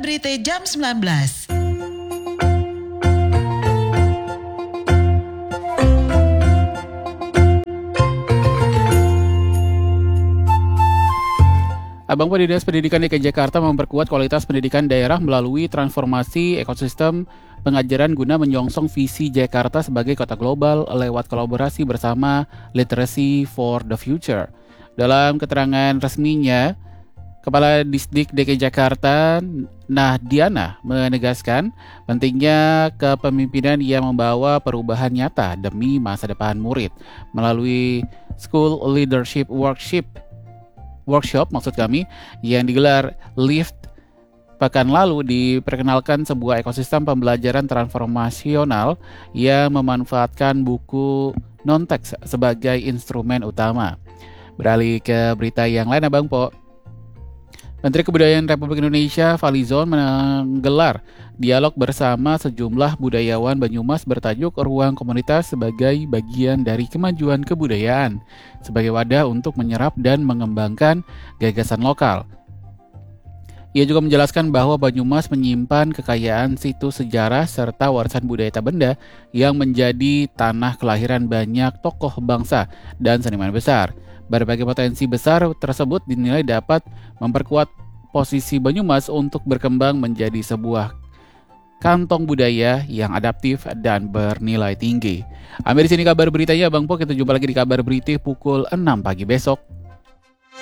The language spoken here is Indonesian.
Berita jam 19. Abang Po, Dinas Pendidikan DKI Jakarta memperkuat kualitas pendidikan daerah melalui transformasi ekosistem pengajaran guna menyongsong visi Jakarta sebagai kota global lewat kolaborasi bersama Literacy for the Future. Dalam keterangan resminya, Kepala Disdik DKI Jakarta, Nahdiana, menegaskan pentingnya kepemimpinan yang membawa perubahan nyata demi masa depan murid melalui School Leadership Workshop yang digelar LIFT pekan lalu diperkenalkan sebuah ekosistem pembelajaran transformasional yang memanfaatkan buku non-teks sebagai instrumen utama. Beralih ke berita yang lain, Abang Po. Menteri Kebudayaan Republik Indonesia Fadlizon menggelar dialog bersama sejumlah budayawan Banyumas bertajuk Ruang Komunitas sebagai bagian dari kemajuan kebudayaan, sebagai wadah untuk menyerap dan mengembangkan gagasan lokal. Ia juga menjelaskan bahwa Banyumas menyimpan kekayaan situs sejarah serta warisan budaya tak benda yang menjadi tanah kelahiran banyak tokoh bangsa dan seniman besar. Berbagai potensi besar tersebut dinilai dapat memperkuat posisi Banyumas untuk berkembang menjadi sebuah kantong budaya yang adaptif dan bernilai tinggi. Ambil di sini kabar beritanya, Bang Po. Kita jumpa lagi di kabar berita pukul 6 pagi besok.